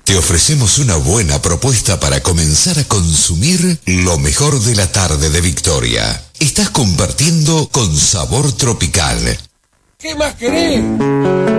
te ofrecemos una buena propuesta para comenzar a consumir lo mejor de la tarde de Victoria. Estás compartiendo con Sabor Tropical. ¿Qué más querés?